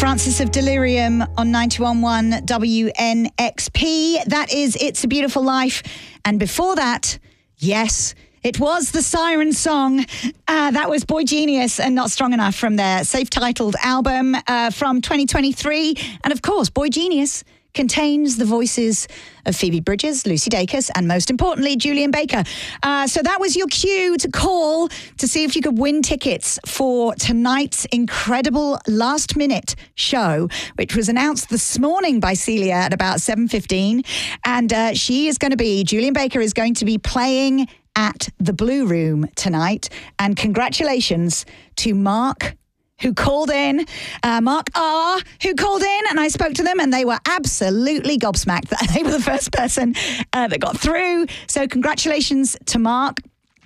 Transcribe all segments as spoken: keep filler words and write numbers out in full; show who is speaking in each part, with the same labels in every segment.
Speaker 1: Francis of Delirium on ninety-one point one W N X P. That is It's a Beautiful Life. And before that, yes, it was the Siren song. Uh, that was Boy Genius and Not Strong Enough from their self-titled album uh, from twenty twenty-three. And of course, Boy Genius contains the voices of Phoebe Bridgers, Lucy Dacus, and most importantly, Julien Baker. Uh, so that was your cue to call to see if you could win tickets for tonight's incredible last-minute show, which was announced this morning by Celia at about seven fifteen. And uh, she is going to be, Julien Baker is going to be playing at the Blue Room tonight. And congratulations to Mark, who called in, uh, Mark R, who called in, and I spoke to them, and they were absolutely gobsmacked that they were the first person uh, that got through. So congratulations to Mark.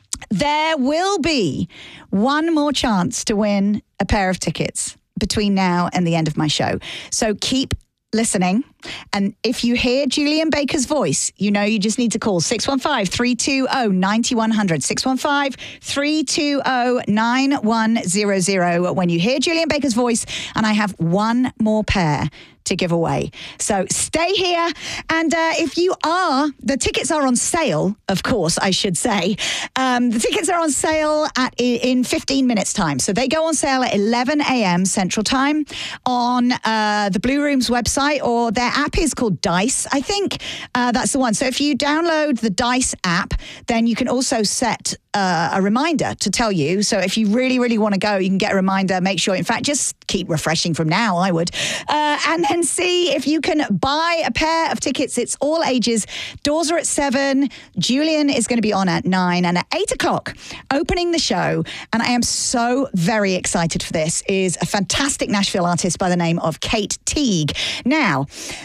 Speaker 1: There will be one more chance to win a pair of tickets between now and the end of my show. So keep listening. And if you hear Julien Baker's voice, you know you just need to call six one five, three two zero, nine one zero zero, six one five, three two zero, nine one zero zero when you hear Julien Baker's voice, and I have one more pair to give away. So stay here, and uh, if you are, the tickets are on sale, of course, I should say. Um, the tickets are on sale at in fifteen minutes time. So they go on sale at eleven a.m. Central Time on uh, the Blue Room's website, or their app is called Dice, I think. Uh, that's the one. So if you download the Dice app, then you can also set uh, a reminder to tell you. So if you really, really want to go, you can get a reminder. Make sure, in fact, just keep refreshing from now, I would. Uh, and then see if you can buy a pair of tickets. It's all ages. Doors are at seven. Julien is going to be on at nine. And at eight o'clock, opening the show, and I am so very excited for this, is a fantastic Nashville artist by the name of Kate Teague. Now,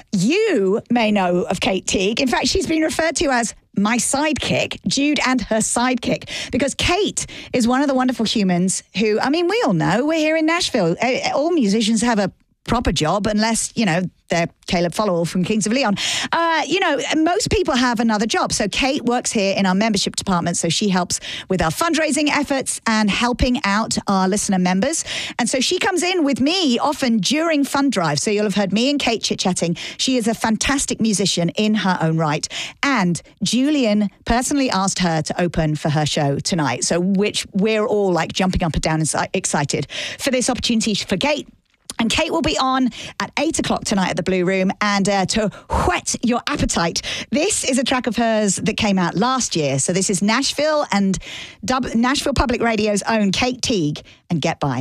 Speaker 1: you may know of Kate Teague. In fact, she's been referred to as my sidekick, Jude and her sidekick, because Kate is one of the wonderful humans who, I mean, we all know, we're here in Nashville. All musicians have a proper job unless, you know, they're Caleb Followell from Kings of Leon. Uh, you know, most people have another job. So Kate works here in our membership department. So she helps with our fundraising efforts and helping out our listener members. And so she comes in with me often during fund drive. So you'll have heard me and Kate chit-chatting. She is a fantastic musician in her own right. And Julien personally asked her to open for her show tonight. So which we're all like jumping up and down and excited for this opportunity for Kate. And Kate will be on at eight o'clock tonight at the Blue Room. And uh, to whet your appetite, this is a track of hers that came out last year. So this is Nashville and Dub- Nashville Public Radio's own Kate Teague and Get By.